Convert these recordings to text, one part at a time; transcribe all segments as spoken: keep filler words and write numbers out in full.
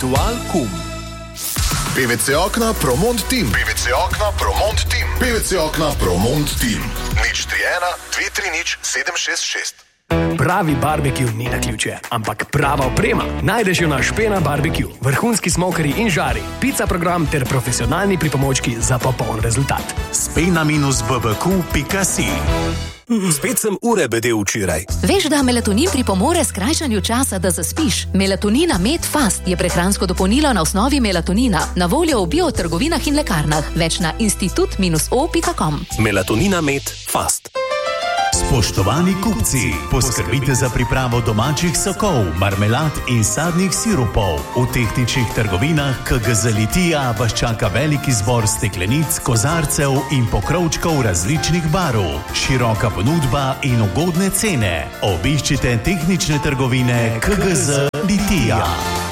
Ritual kum. P V C okna Promont Team. P V C okna Promont Team. P V C okna Promont Team. nič tri ena dve tri nič sedem šest šest. Pravi barbecue ni naključje, ampak prava oprema. Najdeš jo na Špena barbecue. Vrhunski smokeri in žari, pica program ter profesionalni pripomočki za popoln rezultat. spena b b q pika si. Spet sem ure bedel včeraj. Veš, da melatonin pripomore skrajšanju časa, da zaspiš? Melatonina Med Fast je prehransko dopolnilo na osnovi melatonina, na voljo v biotrgovinah in lekarnah. Več na institut o pika com. Melatonina Med Fast. Spoštovani kupci, poskrbite za pripravo domačih sokov, marmelad in sadnih sirupov. V tehničnih trgovinah K G Z Litija vas čaka velik izbor steklenic, kozarcev in pokrovčkov različnih barv, široka ponudba in ugodne cene. Obiščite tehnične trgovine K G Z Litija.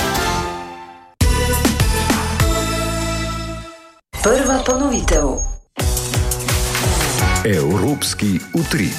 Prva ponovitev. Evropski utrip.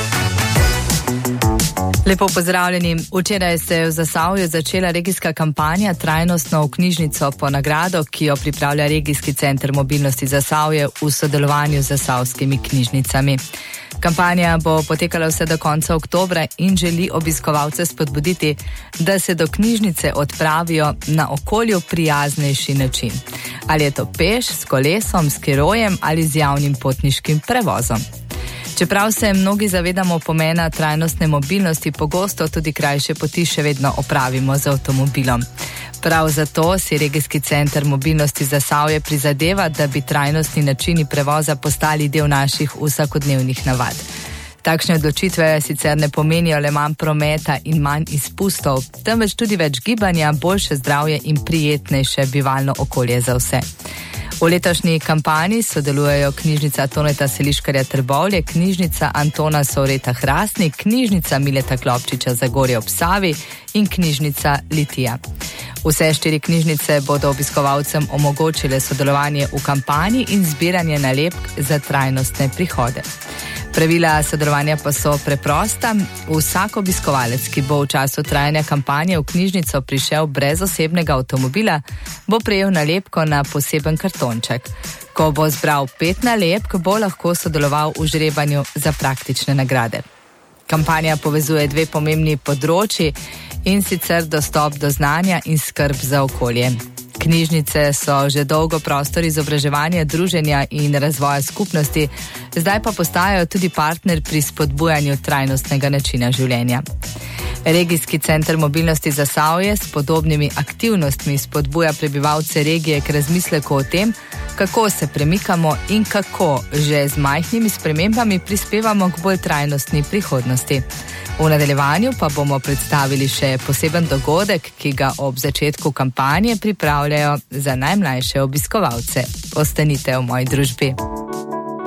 Lepo pozdravljeni. Včeraj se je v Zasavju začela regijska kampanja Trajnostno v knjižnico po nagrado, ki jo pripravlja Regijski center mobilnosti Zasavje v sodelovanju z zasavskimi knjižnicami. Kampanja bo potekala vse do konca oktobra in želi obiskovalce spodbuditi, da se do knjižnice odpravijo na okolju prijaznejši način. Ali je to peš, s kolesom, s skirojem ali z javnim potniškim prevozom. Čeprav se mnogi zavedamo pomena trajnostne mobilnosti, pogosto tudi krajše poti še vedno opravimo z avtomobilom. Prav zato si Regijski center mobilnosti Zasavje prizadeva, da bi trajnostni načini prevoza postali del naših vsakodnevnih navad. Takšne odločitve sicer ne pomenijo le manj prometa in manj izpustov, temveč tudi več gibanja, boljše zdravje in prijetnejše bivalno okolje za vse. V letošnji kampanji sodelujejo knjižnica Toneta Seliškarja Trbovlje, knjižnica Antona Sovreta Hrastnik, knjižnica Mileta Klopčiča Zagorje ob Savi in knjižnica Litija. Vse štiri knjižnice bodo obiskovalcem omogočile sodelovanje v kampanji in zbiranje nalepk za trajnostne prihode. Pravila sodelovanja pa so preprosta. Vsak obiskovalec, ki bo v času trajanja kampanje v knjižnico prišel brez osebnega avtomobila, bo prejel nalepko na poseben kartonček. Ko bo zbral pet nalepk, bo lahko sodeloval v žrebanju za praktične nagrade. Kampanja povezuje dve pomembni področji, in sicer dostop do znanja in skrb za okolje. Knjižnice so že dolgo prostor izobraževanja, druženja in razvoja skupnosti, zdaj pa postajajo tudi partner pri spodbujanju trajnostnega načina življenja. Regijski center mobilnosti Zasavje s podobnimi aktivnostmi spodbuja prebivalce regije k razmisleku o tem, kako se premikamo in kako že z majhnimi spremembami prispevamo k bolj trajnostni prihodnosti. V nadaljevanju pa bomo predstavili še poseben dogodek, ki ga ob začetku kampanje pripravljajo za najmlajše obiskovalce. Ostanite v moji družbi.